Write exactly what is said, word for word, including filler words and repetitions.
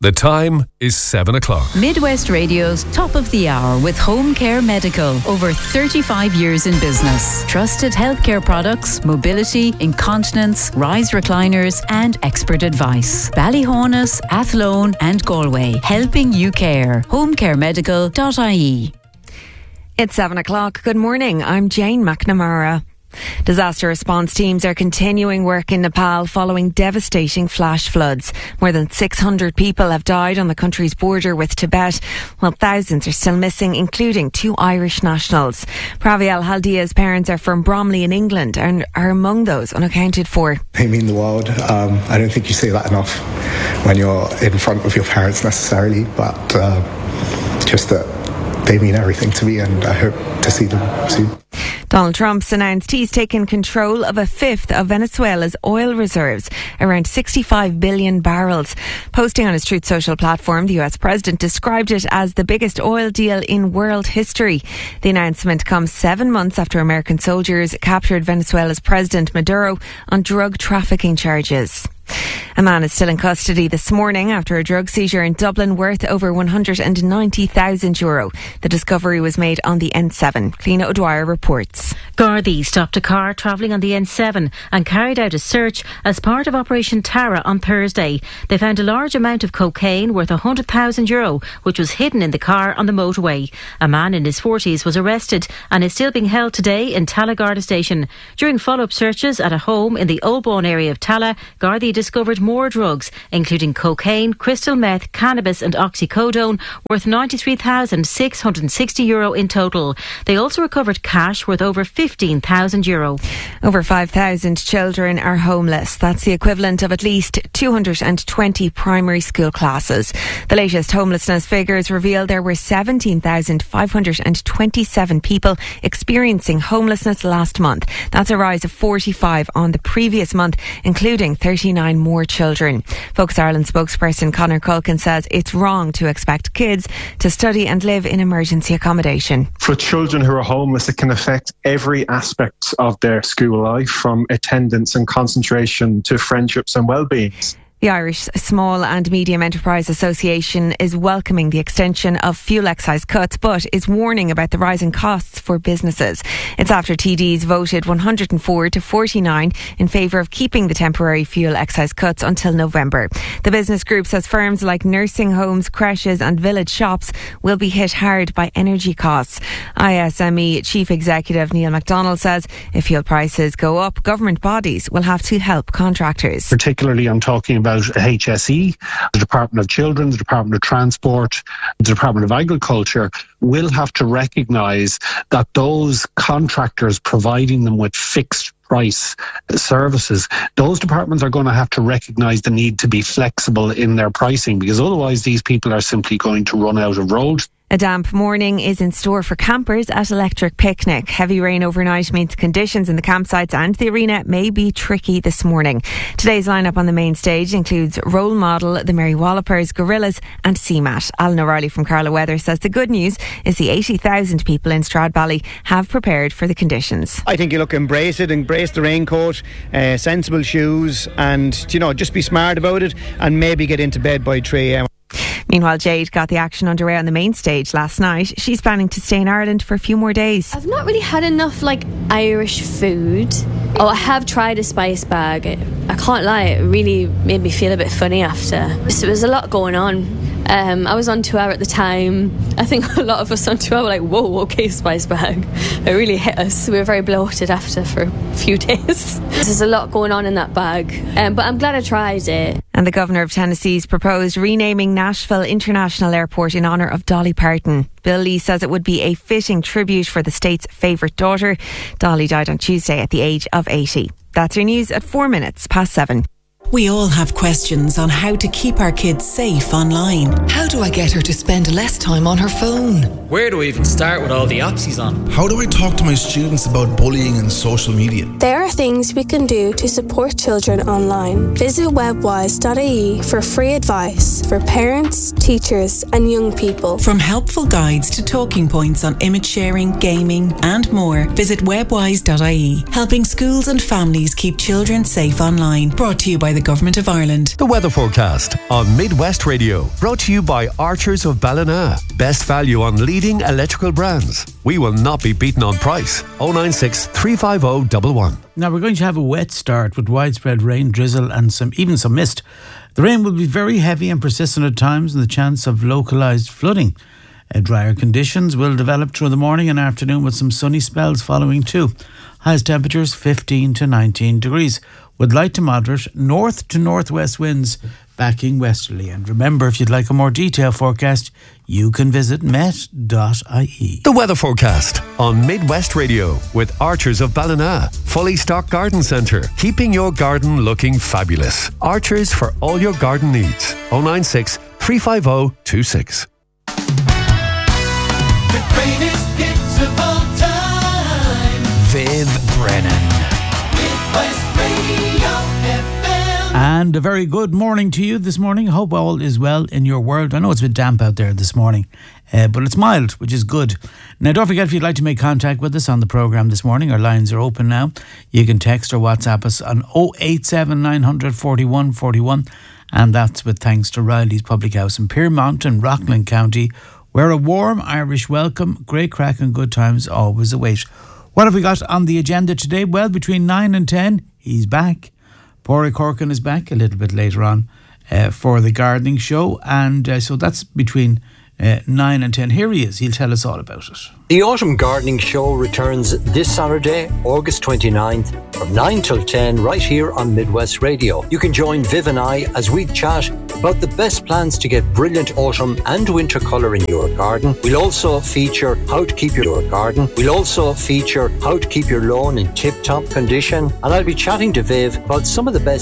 The time is seven o'clock. Midwest Radio's Top of the Hour with Home Care Medical. Over thirty-five years in business. Trusted healthcare products, mobility, incontinence, rise recliners and expert advice. Ballyhonus, Athlone and Galway. Helping you care. home care medical dot I E. It's seven o'clock. Good morning. I'm Jane McNamara. Disaster response teams are continuing work in Nepal following devastating flash floods. More than six hundred people have died on the country's border with Tibet, while thousands are still missing, including two Irish nationals. Pravial Haldia's parents are from Bromley in England and are among those unaccounted for. They mean the world. Um, I don't think you say that enough when you're in front of your parents necessarily, but uh, just that they mean everything to me, and I hope to see them soon. Donald Trump's announced he's taken control of a fifth of Venezuela's oil reserves, around sixty-five billion barrels. Posting on his Truth Social platform, the U S president described it as the biggest oil deal in world history. The announcement comes seven months after American soldiers captured Venezuela's President Maduro on drug trafficking charges. A man is still in custody this morning after a drug seizure in Dublin worth over one hundred ninety thousand euro. The discovery was made on the N seven. Cliona O'Dwyer reports. Gardaí stopped a car travelling on the N seven and carried out a search as part of Operation Tara on Thursday. They found a large amount of cocaine worth one hundred thousand euro, which was hidden in the car on the motorway. A man in his forties was arrested and is still being held today in Tala Garda Station. During follow-up searches at a home in the Oldbourne area of Tala, Gardaí discovered more drugs, including cocaine, crystal meth, cannabis and oxycodone, worth ninety-three thousand six hundred sixty euro in total. They also recovered cash worth over fifteen thousand euro. Over five thousand children are homeless. That's the equivalent of at least two hundred twenty primary school classes. The latest homelessness figures reveal there were seventeen thousand five hundred twenty-seven people experiencing homelessness last month. That's a rise of forty-five on the previous month, including thirty-nine more children. Focus Ireland spokesperson Conor Culkin says it's wrong to expect kids to study and live in emergency accommodation. For children who are homeless, it can affect every aspect of their school life, from attendance and concentration to friendships and well-being. The Irish Small and Medium Enterprise Association is welcoming the extension of fuel excise cuts, but is warning about the rising costs for businesses. It's after T Ds voted one hundred four to forty-nine in favour of keeping the temporary fuel excise cuts until November. The business group says firms like nursing homes, creches and village shops will be hit hard by energy costs. I S M E Chief Executive Neil MacDonald says if fuel prices go up, government bodies will have to help contractors. Particularly, I'm talking about H S E, the Department of Children, the Department of Transport, the Department of Agriculture will have to recognise that those contractors providing them with fixed price services, those departments are going to have to recognise the need to be flexible in their pricing, because otherwise these people are simply going to run out of road. A damp morning is in store for campers at Electric Picnic. Heavy rain overnight means conditions in the campsites and the arena may be tricky this morning. Today's lineup on the main stage includes Role Model, the Mary Wallopers, Gorillas and C MAT. Alan O'Reilly from Carla Weather says the good news is the eighty thousand people in Stradbally have prepared for the conditions. I think you look, embrace it, embrace the raincoat, uh, sensible shoes, and, you know, just be smart about it and maybe get into bed by three a m. Meanwhile, Jade got the action underway on the main stage last night. She's planning to stay in Ireland for a few more days. I've not really had enough like Irish food. Oh, I have tried a spice bag. I can't lie, it really made me feel a bit funny after. So there was a lot going on. Um, I was on tour at the time. I think a lot of us on tour were like, whoa, okay, spice bag. It really hit us. We were very bloated after for a few days. There's a lot going on in that bag. Um, but I'm glad I tried it. And the Governor of Tennessee's proposed renaming Nashville International Airport in honour of Dolly Parton. Bill Lee says it would be a fitting tribute for the state's favourite daughter. Dolly died on Tuesday at the age of eighty. That's your news at four minutes past seven. We all have questions on how to keep our kids safe online. How do I get her to spend less time on her phone? Where do I even start with all the apps he's on? How do I talk to my students about bullying and social media? There are things we can do to support children online. Visit webwise dot I E for free advice for parents, teachers and young people. From helpful guides to talking points on image sharing, gaming and more, visit webwise dot I E, helping schools and families keep children safe online. Brought to you by by the Government of Ireland. The weather forecast on Midwest Radio, brought to you by Archers of Ballina. Best value on leading electrical brands. We will not be beaten on price. oh nine six, three five oh, one one. Now we're going to have a wet start with widespread rain, drizzle and some even some mist. The rain will be very heavy and persistent at times, and the chance of localised flooding. Uh, drier conditions will develop through the morning and afternoon with some sunny spells following too. Highest temperatures fifteen to nineteen degrees, with light to moderate north to northwest winds backing westerly. And remember, if you'd like a more detailed forecast, you can visit met dot I E. The weather forecast on Midwest Radio with Archers of Ballina. Fully stocked garden centre, keeping your garden looking fabulous. Archers for all your garden needs. oh nine six, three five oh, two six. The greatest hits of all time. Viv Brennan. Midwest Radio F M. And a very good morning to you this morning. Hope all is well in your world. I know it's a bit damp out there this morning, uh, but it's mild, which is good. Now, don't forget, if you'd like to make contact with us on the programme this morning, our lines are open now. You can text or WhatsApp us on oh eight seven, nine hundred, forty-one forty-one, and that's with thanks to Riley's Public House in Piermont in Rockland County, where a warm Irish welcome, great crack and good times always await. What have we got on the agenda today? Well, between nine and ten, he's back. Pádraig Corkin is back a little bit later on uh, for the gardening show. And uh, so that's between uh, nine and ten. Here he is. He'll tell us all about it. The Autumn Gardening Show returns this Saturday, August twenty-ninth, from nine till ten, right here on Midwest Radio. You can join Viv and I as we chat about the best plans to get brilliant autumn and winter colour in your garden. We'll also feature how to keep your garden. We'll also feature how to keep your lawn in tip-top condition. And I'll be chatting to Viv about some of the best